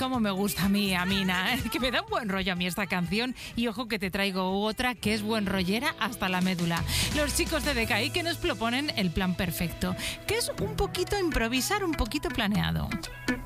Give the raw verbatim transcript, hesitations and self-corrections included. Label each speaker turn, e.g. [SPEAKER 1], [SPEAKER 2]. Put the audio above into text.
[SPEAKER 1] cómo me gusta a mí, Amina, ¿eh? Que me da un buen rollo a mí esta canción. Y ojo que te traigo otra que es buen rollera hasta la médula. Los chicos de Decay que nos proponen el plan perfecto, que es un poquito improvisar, un poquito planeado.